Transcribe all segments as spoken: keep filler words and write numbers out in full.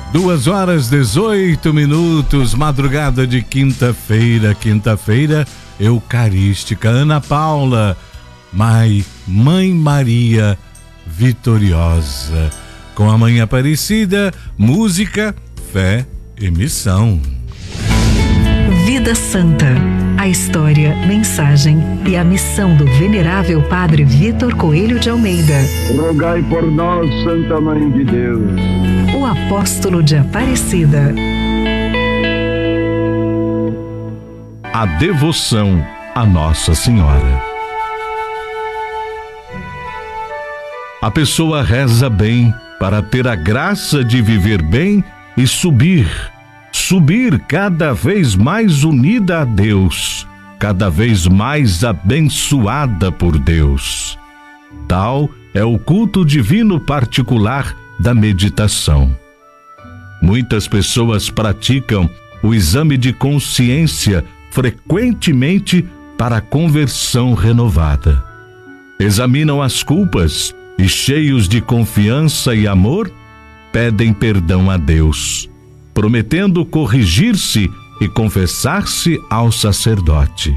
Duas horas, dezoito minutos, madrugada de quinta-feira, quinta-feira eucarística. Ana Paula, Mãe, Mãe Maria Vitoriosa, com a Mãe Aparecida, música, fé e missão. Vida Santa, a história, mensagem e a missão do venerável Padre Vitor Coelho de Almeida. Rogai por nós, Santa Mãe de Deus. O apóstolo de Aparecida. A devoção a Nossa Senhora. A pessoa reza bem para ter a graça de viver bem e subir, subir cada vez mais unida a Deus, cada vez mais abençoada por Deus. Tal é o culto divino particular da meditação. Muitas pessoas praticam o exame de consciência frequentemente para a conversão renovada. Examinam as culpas e, cheios de confiança e amor, pedem perdão a Deus, prometendo corrigir-se e confessar-se ao sacerdote.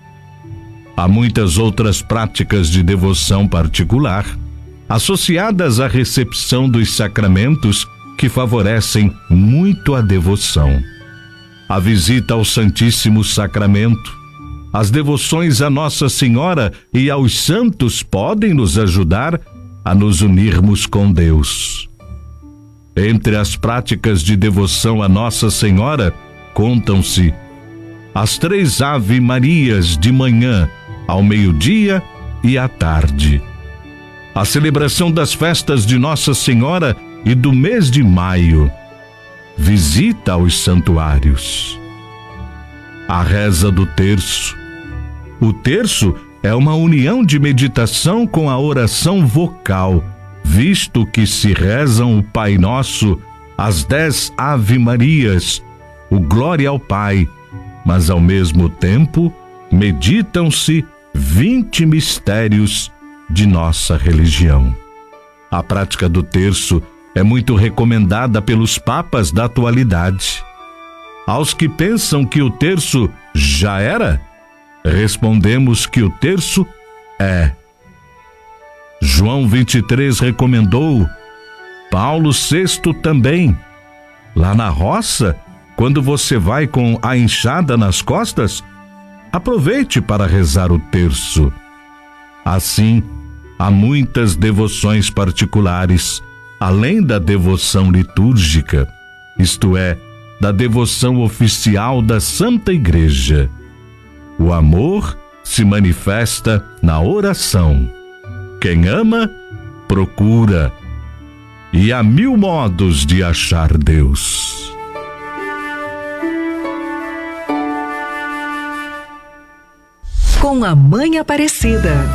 Há muitas outras práticas de devoção particular, associadas à recepção dos sacramentos, que favorecem muito a devoção. A visita ao Santíssimo Sacramento, as devoções a Nossa Senhora e aos santos podem nos ajudar a nos unirmos com Deus. Entre as práticas de devoção a Nossa Senhora, contam-se as três Ave-Marias de manhã, ao meio-dia e à tarde. A celebração das festas de Nossa Senhora e do mês de maio. Visita aos santuários. A reza do terço. O terço é uma união de meditação com a oração vocal, visto que se rezam o Pai Nosso, as dez Ave-Marias, o Glória ao Pai, mas ao mesmo tempo meditam-se vinte mistérios de nossa religião. A prática do terço é muito recomendada pelos papas da atualidade. Aos que pensam que o terço já era, respondemos que o terço é. João vinte e três recomendou, Paulo sexto também. Lá na roça, quando você vai com a enxada nas costas, aproveite para rezar o terço. Assim, há muitas devoções particulares, além da devoção litúrgica, isto é, da devoção oficial da Santa Igreja. O amor se manifesta na oração. Quem ama, procura. E há mil modos de achar Deus. Com a Mãe Aparecida.